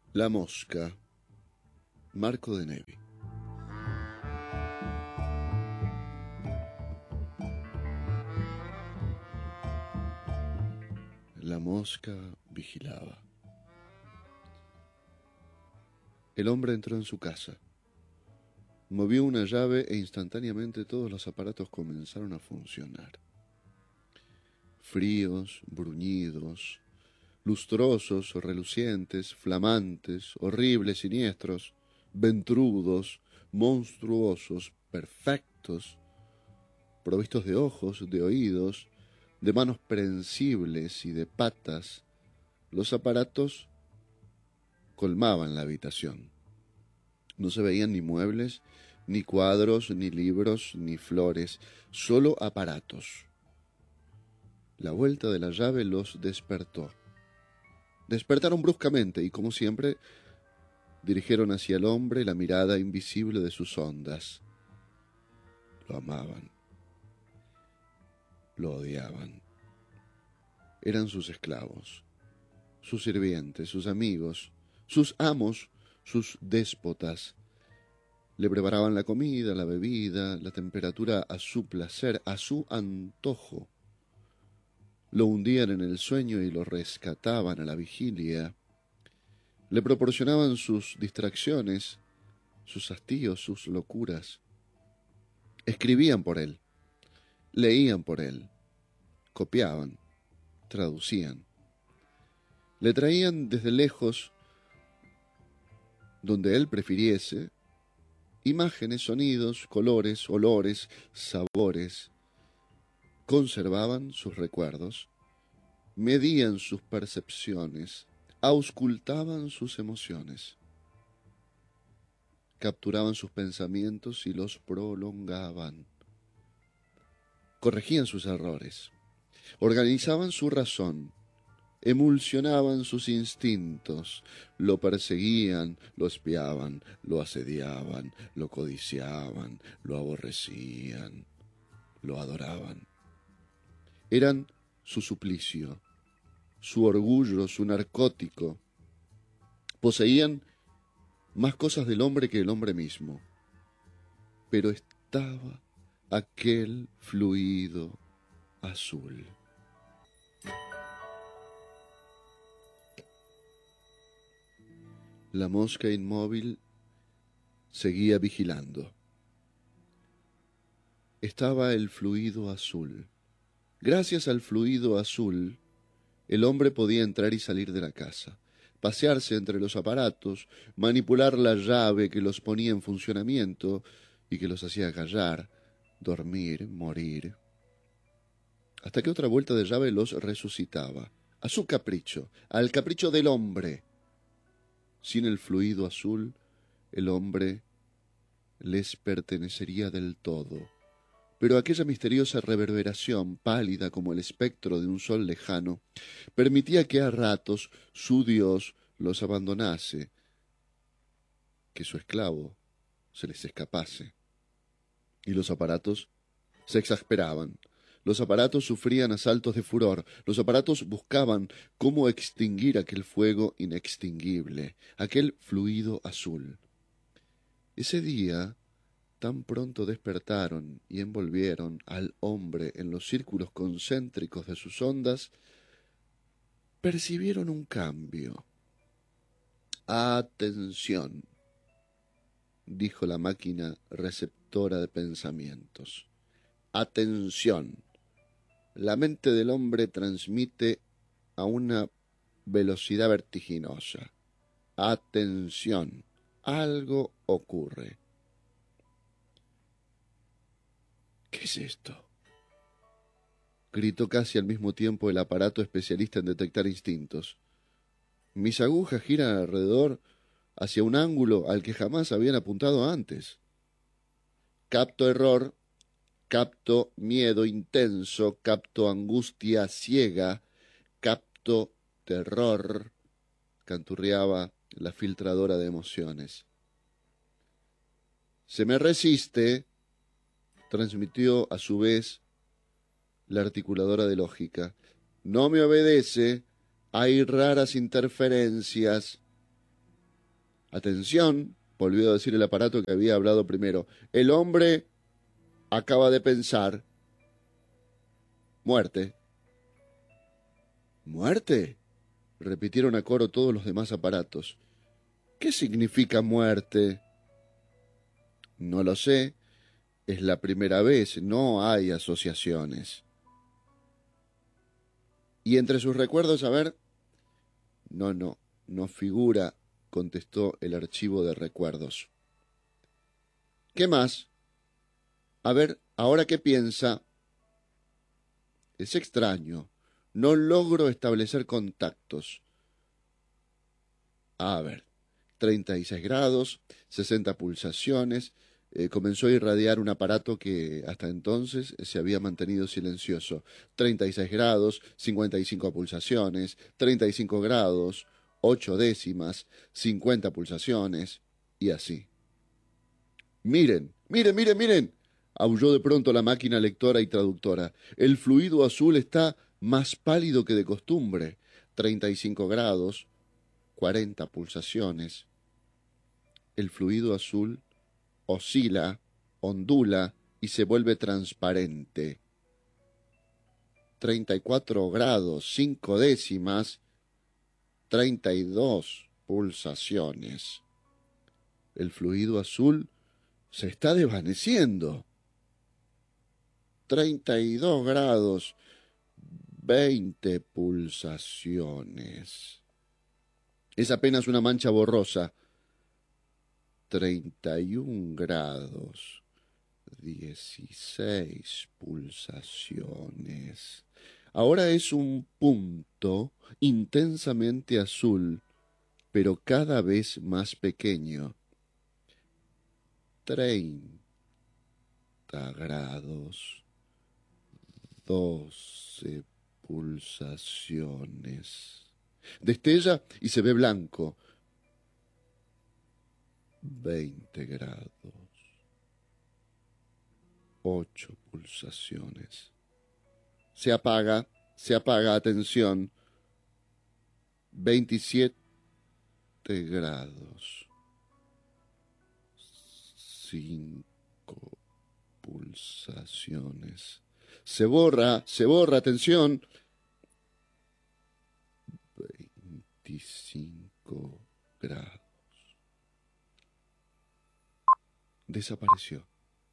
La mosca, Marco de Nevi. La mosca vigilaba. El hombre entró en su casa. Movió una llave e instantáneamente todos los aparatos comenzaron a funcionar. Fríos, bruñidos, lustrosos, relucientes, flamantes, horribles, siniestros, ventrudos, monstruosos, perfectos, provistos de ojos, de oídos, de manos prensibles y de patas, los aparatos colmaban la habitación. No se veían ni muebles, ni cuadros, ni libros, ni flores, solo aparatos. La vuelta de la llave los despertó. Despertaron bruscamente y, como siempre, dirigieron hacia el hombre la mirada invisible de sus ondas. Lo amaban. Lo odiaban. Eran sus esclavos, sus sirvientes, sus amigos, sus amos, sus déspotas. Le preparaban la comida, la bebida, la temperatura a su placer, a su antojo. Lo hundían en el sueño y lo rescataban a la vigilia. Le proporcionaban sus distracciones, sus hastíos, sus locuras. Escribían por él, leían por él, copiaban, traducían. Le traían desde lejos, donde él prefiriese, imágenes, sonidos, colores, olores, sabores. Conservaban sus recuerdos, medían sus percepciones, auscultaban sus emociones, capturaban sus pensamientos y los prolongaban, corregían sus errores, organizaban su razón, emulsionaban sus instintos, lo perseguían, lo espiaban, lo asediaban, lo codiciaban, lo aborrecían, lo adoraban. Eran su suplicio, su orgullo, su narcótico. Poseían más cosas del hombre que el hombre mismo. Pero estaba aquel fluido azul. La mosca inmóvil seguía vigilando. Estaba el fluido azul. Gracias al fluido azul, el hombre podía entrar y salir de la casa, pasearse entre los aparatos, manipular la llave que los ponía en funcionamiento y que los hacía callar, dormir, morir, hasta que otra vuelta de llave los resucitaba, a su capricho, al capricho del hombre. Sin el fluido azul, el hombre les pertenecería del todo. Pero aquella misteriosa reverberación, pálida como el espectro de un sol lejano, permitía que a ratos su Dios los abandonase, que su esclavo se les escapase. Y los aparatos se exasperaban. Los aparatos sufrían asaltos de furor. Los aparatos buscaban cómo extinguir aquel fuego inextinguible, aquel fluido azul. Ese día, tan pronto despertaron y envolvieron al hombre en los círculos concéntricos de sus ondas, percibieron un cambio. «Atención», dijo la máquina receptora de pensamientos. «Atención. La mente del hombre transmite a una velocidad vertiginosa. Atención. Algo ocurre». «¿Qué es esto?», gritó casi al mismo tiempo el aparato especialista en detectar instintos. «Mis agujas giran alrededor hacia un ángulo al que jamás habían apuntado antes. Capto error, capto miedo intenso, capto angustia ciega, capto terror», canturreaba la filtradora de emociones. «Se me resiste», transmitió a su vez la articuladora de lógica. «No me obedece, hay raras interferencias». Atención, volvió a decir el aparato que había hablado primero. El hombre acaba de pensar. Muerte. ¿Muerte? Repitieron a coro todos los demás aparatos. ¿Qué significa muerte? No lo sé. Es la primera vez. No hay asociaciones. Y entre sus recuerdos, a ver. No figura, contestó el archivo de recuerdos. ¿Qué más? A ver, ¿ahora qué piensa? Es extraño. No logro establecer contactos. A ver, 36 grados, 60 pulsaciones. Comenzó a irradiar un aparato que hasta entonces se había mantenido silencioso. 36 grados, 55 pulsaciones, 35 grados, 8 décimas, 50 pulsaciones, y así. Miren, miren, miren, miren, aulló de pronto la máquina lectora y traductora. El fluido azul está más pálido que de costumbre. 35 grados, 40 pulsaciones. El fluido azul oscila, ondula y se vuelve transparente. 34 grados, 5 décimas, 32 pulsaciones. El fluido azul se está desvaneciendo. 32 grados, 20 pulsaciones. Es apenas una mancha borrosa. 31 grados, 16 pulsaciones. Ahora es un punto intensamente azul, pero cada vez más pequeño. 30 grados, 12 pulsaciones. Destella y se ve blanco. 20 grados, 8 pulsaciones. Se apaga, atención. 27 grados, 5 pulsaciones. Se borra, atención. 25 grados. Desapareció.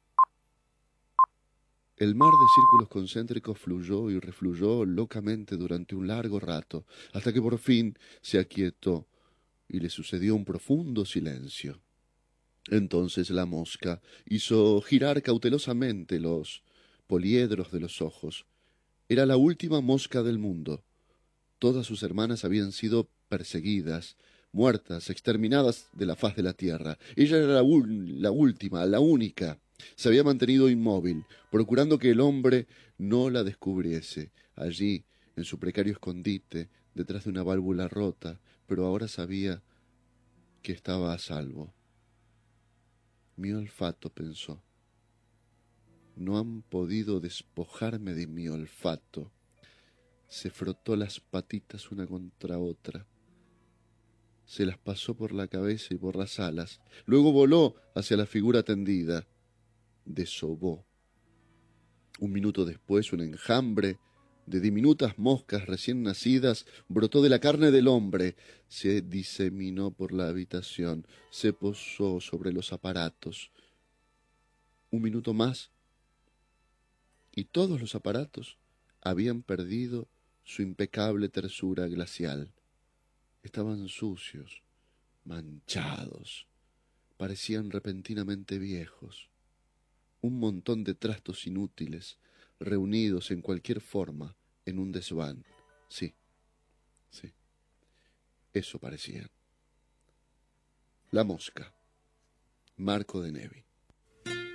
El mar de círculos concéntricos fluyó y refluyó locamente durante un largo rato, hasta que por fin se aquietó y le sucedió un profundo silencio. Entonces la mosca hizo girar cautelosamente los poliedros de los ojos. Era la última mosca del mundo. Todas sus hermanas habían sido perseguidas, muertas, exterminadas de la faz de la tierra. Ella era la última, la única. Se había mantenido inmóvil, procurando que el hombre no la descubriese, allí, en su precario escondite, detrás de una válvula rota, pero ahora sabía que estaba a salvo. Mi olfato, pensó. No han podido despojarme de mi olfato. Se frotó las patitas una contra otra. Se las pasó por la cabeza y por las alas. Luego voló hacia la figura tendida. Desobó. Un minuto después, un enjambre de diminutas moscas recién nacidas brotó de la carne del hombre, se diseminó por la habitación, se posó sobre los aparatos. Un minuto más, y todos los aparatos habían perdido su impecable tersura glacial. Estaban sucios, manchados, parecían repentinamente viejos. Un montón de trastos inútiles, reunidos en cualquier forma en un desván. Sí, eso parecían. La mosca, Marco de Nevi.